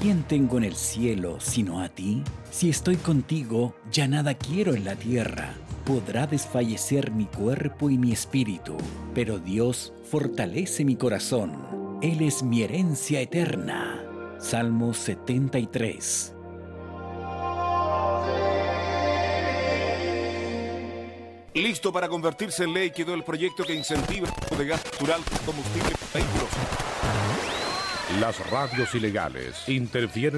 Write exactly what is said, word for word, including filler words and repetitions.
quién tengo en el cielo sino a ti? Si estoy contigo, ya nada quiero en la tierra. Podrá desfallecer mi cuerpo y mi espíritu, pero Dios fortalece mi corazón. Él es mi herencia eterna. Salmo setenta y tres. Listo para convertirse en ley quedó el proyecto que incentiva el uso de gas natural como combustible para vehículos. Las radios ilegales interfieren